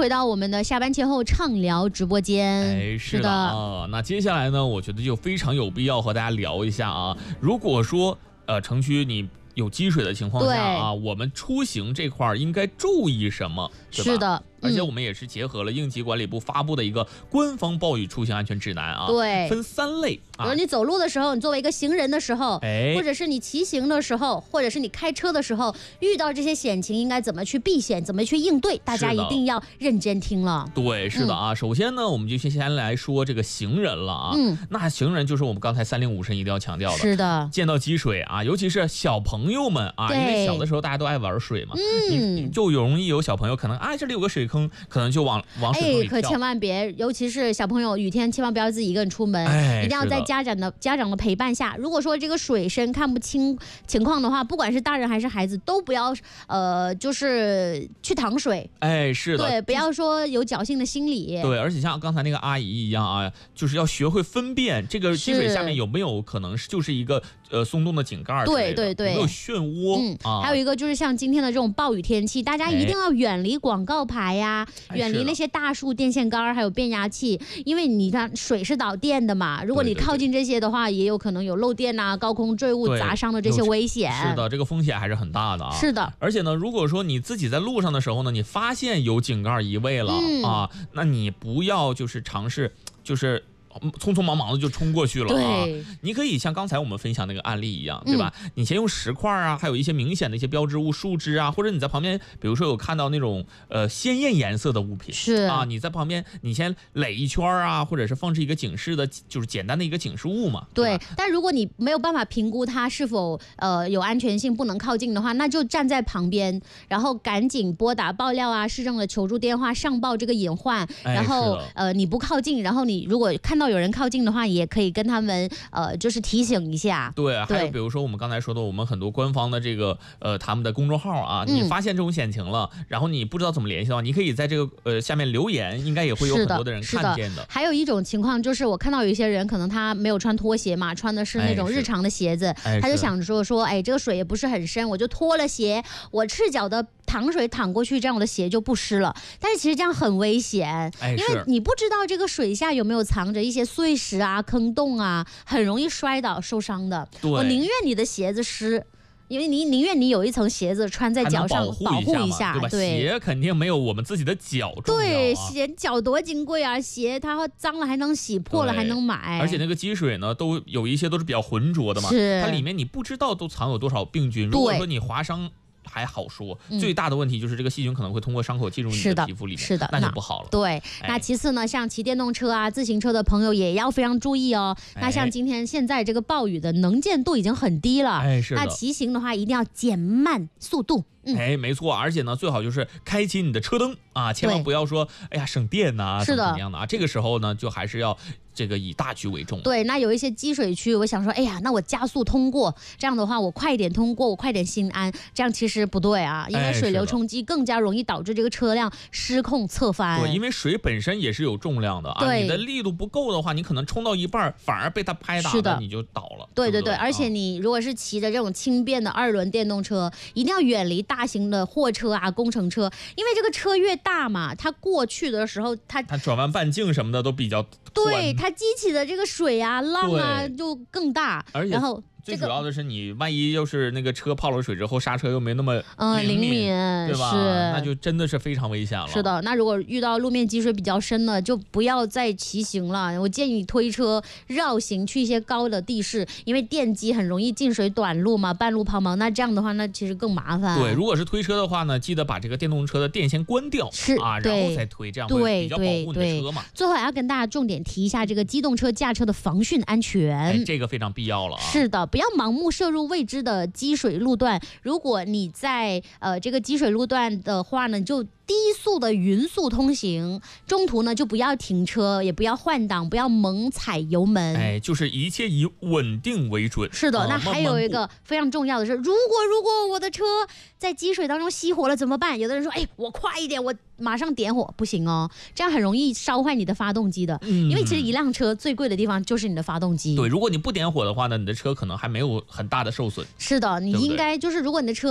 回到我们的下班前后畅聊直播间。 哎，是的啊。那接下来呢，我觉得就非常有必要和大家聊一下啊。如果说城区你有积水的情况下啊，我们出行这块应该注意什么？对吧？ 是的。 而且我们也是结合了应急管理部发布的一个官方暴雨出行安全指南啊， 对， 分3类啊。 比如你走路的时候，你作为一个行人的时候，或者是你骑行的时候，或者是你开车的时候，遇到这些险情应该怎么去避险，怎么去应对，大家一定要认真听了。 对，是的啊。首先呢，我们就先来说这个行人了啊。那行人就是我们刚才305声一定要强调的。 是的， 见到积水啊，尤其是小朋友们啊，因为小的时候大家都爱玩水嘛，你就容易有小朋友可能这里有个水坑，可能就往水坑里跳。 可千万别，尤其是小朋友，雨天千万不要自己一个人出门，一定要在家长的陪伴下。如果说这个水深看不清情况的话，不管是大人还是孩子，都不要就是去淌水。 是的， 对，不要说有侥幸的心理。 对，而且像刚才那个阿姨一样啊，就是要学会分辨这个积水下面有没有可能就是一个松动的井盖， 对， 有没有漩涡。 还有一个就是像今天的这种暴雨天气，大家一定要远离广告牌呀，远离那些大树、电线杆还有变压器，因为你看水是导电的嘛，如果你靠近这些的话，也有可能有漏电啊、高空坠物砸伤的这些危险。 是的，这个风险还是很大的啊。 是的， 而且呢，如果说你自己在路上的时候呢，你发现有井盖移位了那你不要就是尝试匆匆忙忙的就冲过去了啊！你可以像刚才我们分享那个案例一样，对吧？你先用石块啊，还有一些明显的一些标志物、树枝啊，或者你在旁边，比如说有看到那种鲜艳颜色的物品， 是啊， 你在旁边你先垒一圈啊，或者是放置一个警示的，就是简单的一个警示物嘛。 对，但如果你没有办法评估它是否有安全性，不能靠近的话，那就站在旁边，然后赶紧拨打爆料啊、市政的求助电话，上报这个隐患。然后你不靠近，然后你如果看到有人靠近的话，也可以跟他们就是提醒一下。 对，还有比如说我们刚才说的，我们很多官方的这个他们的公众号啊，你发现这种险情了，然后你不知道怎么联系的话，你可以在这个下面留言，应该也会有很多的人看见的。 还有一种情况就是我看到有一些人可能他没有穿拖鞋嘛，穿的是那种日常的鞋子，他就想说这个水也不是很深，我就脱了鞋，我赤脚的淌水淌过去，这样我的鞋就不湿了。但是其实这样很危险，因为你不知道这个水下有没有藏着一些碎石啊、坑洞啊，很容易摔倒受伤的。我宁愿你的鞋子湿，因为你宁愿你有一层鞋子穿在脚上保护一下， 对吧？鞋肯定没有我们自己的脚重要。 对，鞋脚多金贵啊，鞋它脏了还能洗，破了还能买。 而且那个积水呢，都有一些都是比较浑浊的嘛，它里面你不知道都藏有多少病菌。如果说你划伤还好说，最大的问题就是这个细菌可能会通过伤口进入你的皮肤里面， 是的， 那就不好了。 对，那其次呢，像骑电动车啊、自行车的朋友也要非常注意哦。那像现在这个暴雨的能见度已经很低了，那骑行的话一定要减慢速度。 没错，而且呢，最好就是开启你的车灯啊，千万不要说省电呐，怎么样的啊？这个时候呢，就还是要这个以大局为重。 对，那有一些积水区，我想说，那我加速通过，这样的话我快点通过，我快点心安，这样其实不对啊，因为水流冲击更加容易导致这个车辆失控侧翻。 对，因为水本身也是有重量的啊，你的力度不够的话，你可能冲到一半反而被它拍打了，你就倒了。 对，而且你如果是骑着这种轻便的2轮电动车，一定要远离大型的货车啊、工程车，因为这个车越大嘛，它过去的时候，它转弯半径什么的都比较对，它激起的这个水啊、浪啊就更大，然后。 最主要的是，你万一要是那个车泡了水之后，刹车又没那么灵敏，对吧？那就真的是非常危险了。 是的，那如果遇到路面积水比较深的，就不要再骑行了。我建议你推车绕行去一些高的地势，因为电机很容易进水短路嘛，半路抛锚。那这样的话，那其实更麻烦。 对，如果是推车的话呢，记得把这个电动车的电线关掉，然后再推，这样会比较保护你的车嘛。 最后还要跟大家重点提一下这个机动车驾车的防汛安全， 这个非常必要了啊。 是的。不要盲目涉入未知的积水路段。如果你在这个积水路段的话呢，你就低速的匀速通行，中途呢就不要停车，也不要换挡，不要猛踩油门。 就是一切以稳定为准。 是的，那还有一个非常重要的是，如果我的车在积水当中熄火了怎么办？有的人说，我快一点，我马上点火，不行哦，这样很容易烧坏你的发动机的。因为其实一辆车最贵的地方就是你的发动机。 对，如果你不点火的话呢，你的车可能还没有很大的受损。 是的，你应该就是如果你的车